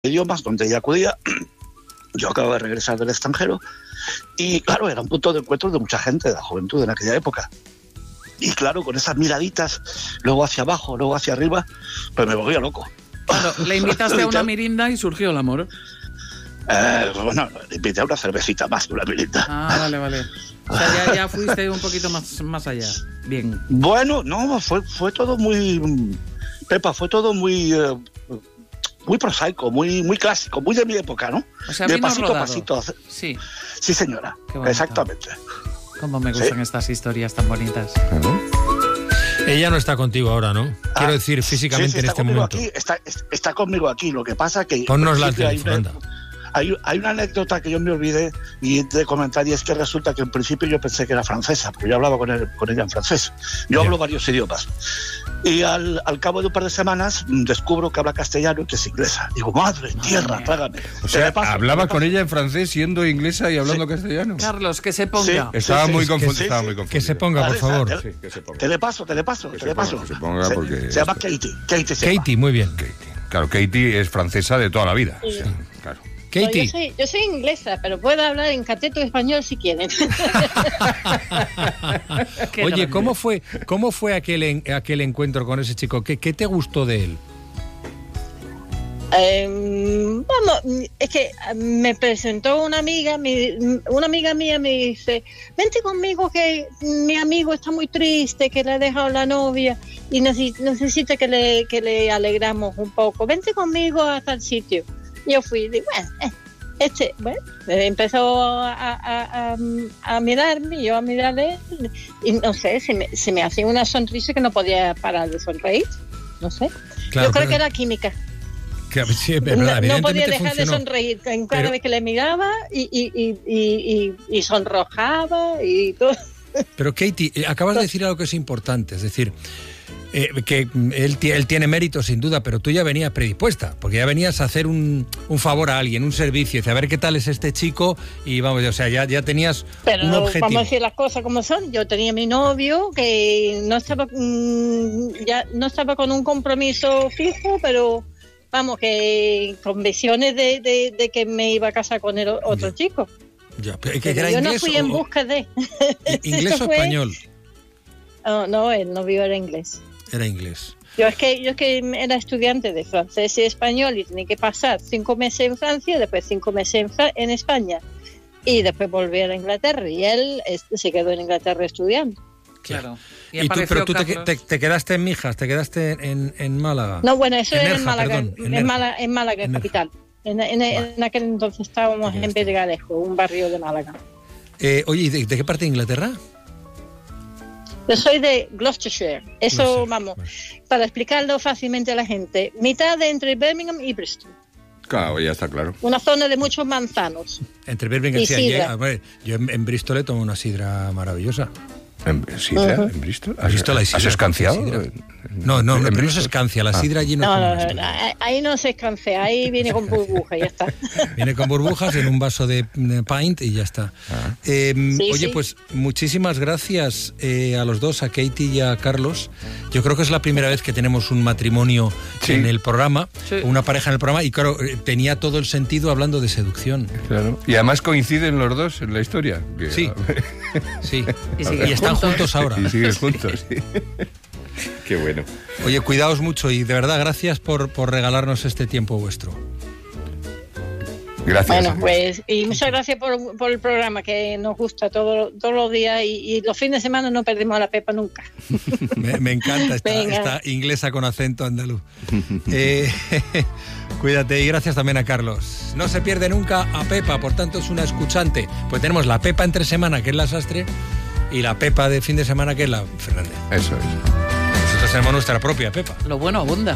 idiomas donde ella acudía. Yo acababa de regresar del extranjero y claro, era un punto de encuentro de mucha gente de la juventud en aquella época. Y claro, con esas miraditas, luego hacia abajo, luego hacia arriba, pues me volvía loco. Claro, le invitaste a una mirinda y surgió el amor. Bueno, le invité a una cervecita más que una mirinda. Ah, vale. O sea, ya fuiste un poquito más allá. Bien. Bueno, no, fue todo muy... Pepa, fue todo muy prosaico, muy clásico, muy de mi época, ¿no? O sea, de vino pasito rodado. a pasito. Sí. Sí, señora. Exactamente. Cómo me gustan estas historias tan bonitas. Ella no está contigo ahora, ¿no? Quiero decir, físicamente en este momento. Aquí, está conmigo aquí. Lo que pasa que... Ponnosla al teléfono, anda. Hay una anécdota que yo me olvidé de comentar, y es que resulta que en principio yo pensé que era francesa, porque yo hablaba con ella en francés. Yo hablo varios idiomas. Y al cabo de un par de semanas descubro que habla castellano y que es inglesa. Digo, madre tierra, trágame. O sea, hablaba con ella en francés siendo inglesa y hablando castellano. Carlos, que se ponga. Estaba muy confundido. Que se ponga, por favor. Que se ponga. Te le paso. Que se ponga porque... Se llama Katie. Katie, muy bien. Claro, Katie es francesa de toda la vida. Sí. Claro. Katie. No, yo soy inglesa, pero puedo hablar en cateto español si quieren. Oye, ¿cómo fue aquel encuentro con ese chico? ¿Qué te gustó de él? Vamos, es que me presentó una amiga mía me dice, vente conmigo que mi amigo está muy triste, que le ha dejado la novia y necesita que le alegramos un poco, vente conmigo a tal sitio. Yo fui, digo, empezó a mirarme, yo a mirarle, y no sé, se me hacía una sonrisa que no podía parar de sonreír, no sé. Claro, yo creo que era química. Sí, es verdad, no podía dejar funcionó. de sonreír cada vez que le miraba y sonrojaba y todo. Pero Katie, acabas de decir algo que es importante, es decir, que él tiene mérito sin duda, pero tú ya venías predispuesta, porque ya venías a hacer un favor a alguien, un servicio, y a ver qué tal es este chico, y vamos, o sea, ya tenías un objetivo. Vamos a decir las cosas como son. Yo tenía mi novio que no estaba con un compromiso fijo, pero vamos, que con visiones de que me iba a casar con el otro chico. Ya, pero yo no fui en busca de... ¿Inglés o español? No, él no vio, era inglés. Era inglés. Yo es que era estudiante de francés y español y tenía que pasar 5 meses en Francia, después 5 meses en España y después volver a Inglaterra, y él se quedó en Inglaterra estudiando. Claro. Pero tú te quedaste en Mijas, te quedaste en Málaga. No, bueno, eso era en Nerja, Málaga, perdón, en Málaga, capital. En aquel entonces estábamos en Pedregalejo, un barrio de Málaga. Oye, ¿de qué parte de Inglaterra? Yo soy de Gloucestershire. Eso, vamos, para explicarlo fácilmente a la gente. Mitad de entre Birmingham y Bristol. Claro, ya está claro. Una zona de muchos manzanos. Entre Birmingham y sidra. Yo en Bristol he tomado una sidra maravillosa. ¿En sidra? Uh-huh. ¿En Bristol? ¿Has escanciado? No se escancia. La sidra allí no. Ahí no se escancia. Ahí viene con burbujas, ya está. Viene con burbujas en un vaso de pint y ya está. Pues muchísimas gracias a los dos, a Katie y a Carlos. Yo creo que es la primera vez que tenemos un matrimonio en el programa, una pareja en el programa, y claro, tenía todo el sentido hablando de seducción. Claro. Y además coinciden los dos en la historia. Sí. Y están juntos ahora. Y siguen juntos, sí. Qué bueno. Oye, cuidaos mucho y de verdad gracias por regalarnos este tiempo vuestro. Gracias. Bueno, pues, y muchas gracias por el programa, que nos gusta todos los días, y los fines de semana no perdemos a la Pepa nunca. Me encanta esta inglesa con acento andaluz. Cuídate, y gracias también a Carlos. No se pierde nunca a Pepa, por tanto es una escuchante. Pues tenemos la Pepa entre semana, que es la Sastre, y la Pepa de fin de semana, que es la Fernández. Eso es. Nosotros tenemos nuestra propia Pepa. Lo bueno abunda.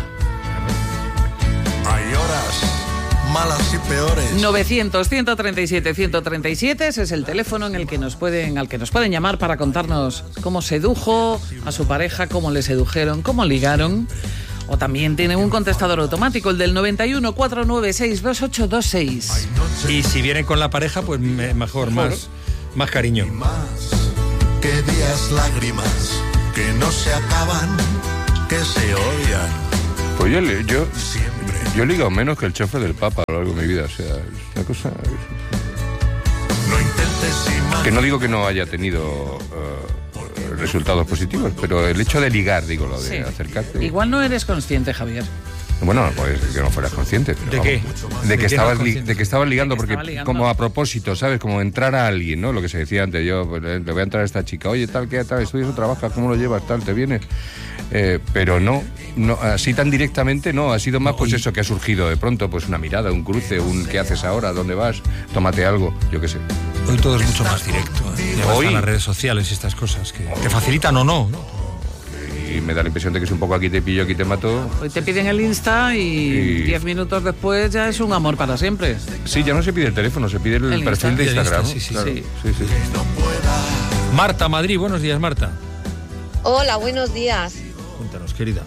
Hay horas malas y peores. 900-137-137, ese es el teléfono al que nos pueden llamar para contarnos cómo sedujo a su pareja, cómo le sedujeron, cómo ligaron. O también tienen un contestador automático, el del 91 496 2826. Y si viene con la pareja, pues mejor, más cariño. Y más que días lágrimas que no se acaban, que se oigan. Pues Yo he ligado menos que el chofer del Papa a lo largo de mi vida, o sea, es una cosa... No intentes imaginar. Que no digo que no haya tenido resultados positivos, pero el hecho de ligar, digo, lo de acercarte... Igual no eres consciente, Javier. Bueno, pues que no fueras consciente. Pero, ¿De qué? De que estabas ligando, porque estaba ligando. como a propósito, ¿sabes? Como entrar a alguien, ¿no? Lo que se decía antes, yo pues, le voy a entrar a esta chica, oye, tal, ¿qué tal? ¿Estudias o trabajas? ¿Cómo lo llevas? Tal, ¿te vienes? Pero no, así tan directamente no, ha sido más pues eso que ha surgido de pronto, pues una mirada, un cruce, un ¿qué haces ahora? ¿Dónde vas? Tómate algo, yo qué sé. Hoy todo es mucho más directo. Ya Hoy están las redes sociales y estas cosas que te facilitan o no, ¿no? Y me da la impresión de que es un poco aquí te pillo, aquí te mato. Hoy te piden el Insta y 10 minutos después ya es un amor para siempre. Sí, ya no se pide el teléfono, se pide el perfil de Instagram. Sí. Claro. Sí. Marta, Madrid, buenos días, Marta. Hola, buenos días. Cuéntanos, querida.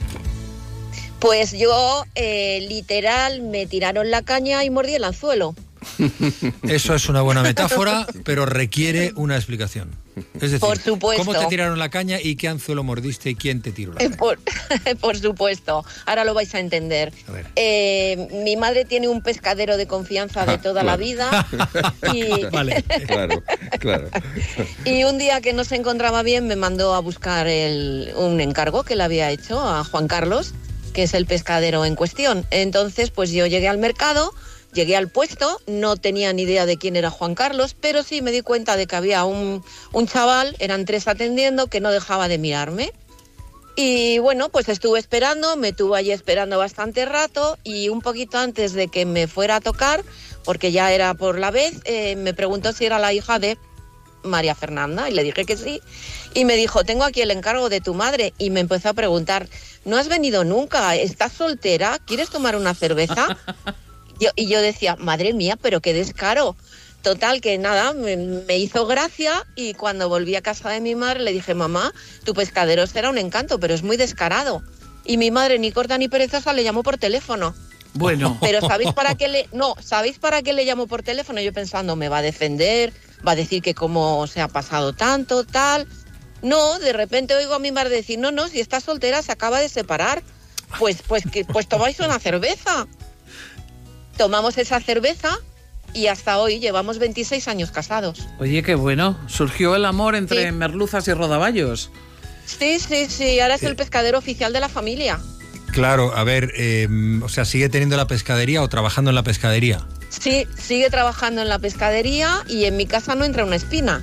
Pues yo, literal, me tiraron la caña y mordí el anzuelo. Eso es una buena metáfora, pero requiere una explicación. Es decir, Por supuesto. ¿cómo te tiraron la caña y qué anzuelo mordiste y quién te tiró la caña? Por supuesto, ahora lo vais a entender. A ver. Mi madre tiene un pescadero de confianza de toda la vida y, Vale. Claro. y un día que no se encontraba bien me mandó a buscar un encargo que le había hecho a Juan Carlos, que es el pescadero en cuestión. Entonces, pues yo llegué al mercado, llegué al puesto, no tenía ni idea de quién era Juan Carlos, pero sí me di cuenta de que había un chaval, eran 3 atendiendo, que no dejaba de mirarme. Y bueno, pues estuve esperando, me tuvo allí esperando bastante rato y un poquito antes de que me fuera a tocar, porque ya era por la vez, me preguntó si era la hija de María Fernanda y le dije que sí. Y me dijo, tengo aquí el encargo de tu madre. Y me empezó a preguntar, ¿no has venido nunca? ¿Estás soltera? ¿Quieres tomar una cerveza? Y yo decía, madre mía, pero qué descaro. Total, que nada, me hizo gracia y cuando volví a casa de mi madre le dije, mamá, tu pescadero será un encanto, pero es muy descarado. Y mi madre, ni corta ni perezosa, le llamó por teléfono. Bueno. Pero ¿sabéis para qué le llamó por teléfono? Yo pensando, me va a defender, va a decir que cómo se ha pasado tanto, tal. No, de repente oigo a mi madre decir, no, si está soltera se acaba de separar. Pues tomáis una cerveza. Tomamos esa cerveza y hasta hoy llevamos 26 años casados. Oye, qué bueno. Surgió el amor entre merluzas y rodaballos. Sí, ahora es el pescadero oficial de la familia. Claro, a ver, o sea, ¿sigue teniendo la pescadería o trabajando en la pescadería? Sí, sigue trabajando en la pescadería y en mi casa no entra una espina.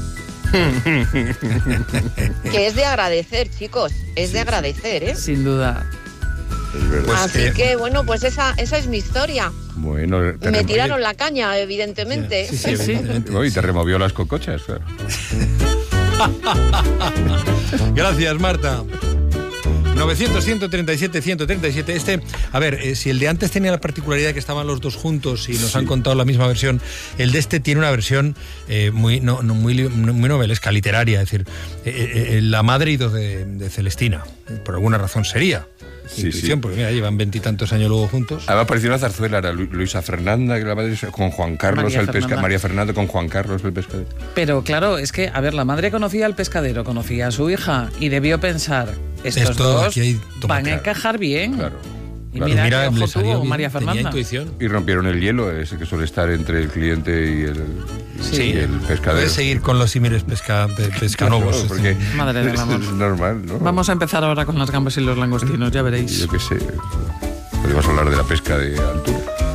Que es de agradecer, chicos, es de agradecer, ¿eh? Sin duda. Es verdad. Pues, Así que, bueno, pues esa es mi historia. Bueno, Me tiraron la caña, evidentemente. Sí, evidentemente. Y te removió las cocochas, claro. Gracias, Marta. 900-137-137. A ver, si el de antes tenía la particularidad que estaban los dos juntos y nos han contado la misma versión, el de este tiene una versión muy novelesca, literaria. Es decir, la madre y dos de Celestina. Por alguna razón sería. Intuición, porque mira, llevan 20 y tantos años luego juntos. Además pareció una zarzuela, era Luisa Fernanda, que la madre, con Juan Carlos, María Fernanda con Juan Carlos, el pescadero. Pero claro, es que, a ver, la madre conocía al pescadero, conocía a su hija y debió pensar, estos dos van a encajar bien. Claro. Y mira qué ojo tuvo María Tenía Fernanda. intuición. Y rompieron el hielo, ese que suele estar entre el cliente y el pescadero. Puedes seguir con los símiles pescanovos. Claro, porque Madre del amor. es normal, ¿no? Vamos a empezar ahora con las gambas y los langostinos, ya veréis. Yo qué sé. Podemos hablar de la pesca de altura.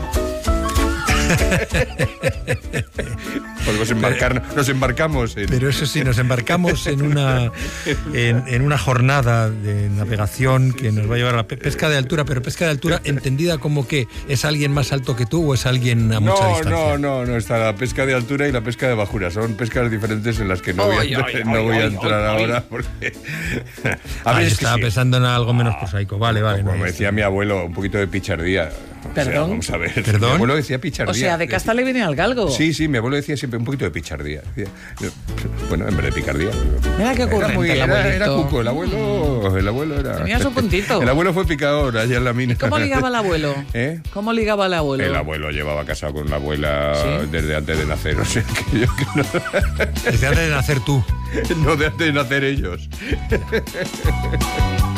Podemos nos embarcamos en... Pero eso sí, nos embarcamos en una jornada de navegación que nos va a llevar a la pesca de altura, pero pesca de altura entendida como que es alguien más alto que tú o es alguien a mucha distancia. No, está la pesca de altura y la pesca de bajura. Son pescas diferentes en las que no voy a entrar ahora porque... Estaba pensando en algo menos prosaico. Vale. Como me decía mi abuelo, un poquito de pichardía. ¿Perdón? O sea, vamos a ver. ¿Perdón? Mi abuelo decía pichardía. O sea, de casta le viene al galgo. Sí, mi abuelo decía siempre un poquito de pichardía. Bueno, en vez de picardía. Mira qué ocurrente el abuelito. Era cuco, el abuelo era... Tenía su puntito. El abuelo fue picador allá en la mina. ¿Cómo ligaba el abuelo? ¿Cómo ligaba el abuelo? El abuelo llevaba casado con la abuela desde antes de nacer, o sea que yo que no... Desde antes de nacer tú. No, de antes de nacer ellos.